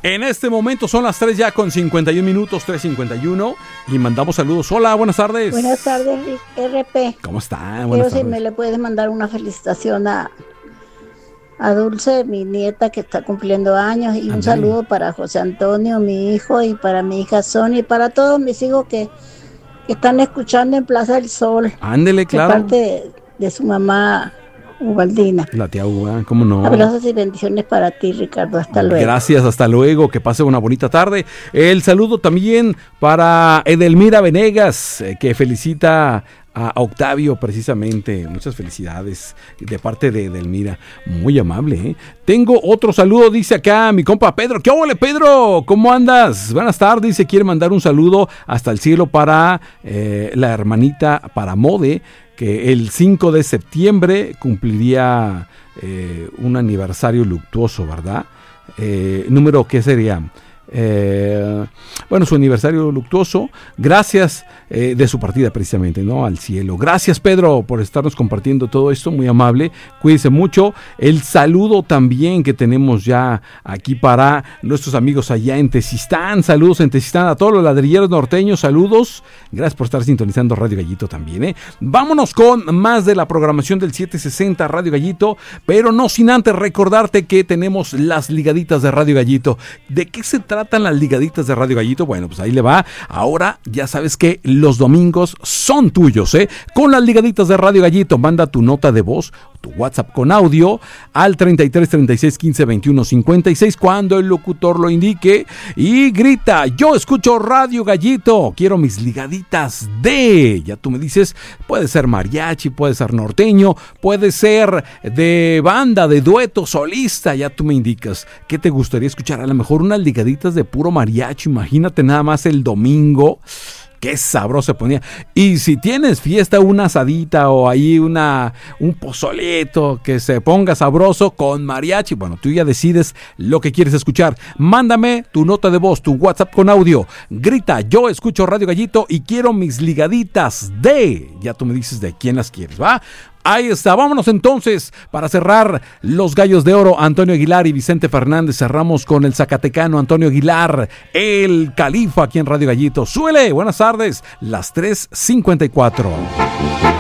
En este momento son las 3 ya con 51 minutos, 3:51, y mandamos saludos. Hola, buenas tardes. Buenas tardes, RP. ¿Cómo está? Pero Buenas si tardes. me le puedes mandar una felicitación a Dulce, mi nieta que está cumpliendo años, y un Ándale. saludo para José Antonio, mi hijo, y para mi hija Sonia, y para todos mis hijos que están escuchando en Plaza del Sol, Ándele, de claro. parte de su mamá Ubaldina. La tía Uga, ¿cómo no? Abrazos y bendiciones para ti, Ricardo. Hasta luego. Gracias, hasta luego, que pase una bonita tarde. El saludo también para Edelmira Venegas, que felicita a Octavio precisamente. Muchas felicidades de parte de Edelmira, muy amable, ¿eh? Tengo otro saludo, dice acá mi compa Pedro. ¿Qué ole, Pedro? ¿Cómo andas? Buenas tardes, dice, quiere mandar un saludo hasta el cielo para la hermanita, para Mode, que el 5 de septiembre cumpliría un aniversario luctuoso, ¿verdad? Número, ¿qué sería? Bueno, su aniversario luctuoso. Gracias de su partida precisamente, ¿no? Al cielo. Gracias, Pedro, por estarnos compartiendo todo esto, muy amable. Cuídense mucho. El saludo también que tenemos ya aquí para nuestros amigos allá en Tezistán. Saludos en Tezistán a todos los ladrilleros norteños. Saludos. Gracias por estar sintonizando Radio Gallito también, ¿eh? Vámonos con más de la programación del 760 Radio Gallito, pero no sin antes recordarte que tenemos las ligaditas de Radio Gallito. ¿De qué se tratan las ligaditas de Radio Gallito? Bueno, pues ahí le va. Ahora ya sabes que los domingos son tuyos, ¿eh? Con las ligaditas de Radio Gallito, manda tu nota de voz, tu WhatsApp con audio al 33 36 15 21 56 cuando el locutor lo indique y grita: yo escucho Radio Gallito, quiero mis ligaditas de... Ya tú me dices, puede ser mariachi, puede ser norteño, puede ser de banda, de dueto, solista, ya tú me indicas qué te gustaría escuchar. A lo mejor unas ligaditas de puro mariachi, imagínate nada más el domingo. Qué sabroso se ponía. Y si tienes fiesta, una asadita o ahí un pozolito que se ponga sabroso con mariachi, bueno, tú ya decides lo que quieres escuchar. Mándame tu nota de voz, tu WhatsApp con audio. Grita: yo escucho Radio Gallito y quiero mis ligaditas de... Ya tú me dices de quién las quieres, ¿va? Ahí está, vámonos entonces para cerrar los Gallos de Oro, Antonio Aguilar y Vicente Fernández. Cerramos con el zacatecano Antonio Aguilar, el califa aquí en Radio Gallito. Súbele, buenas tardes, las 3:54.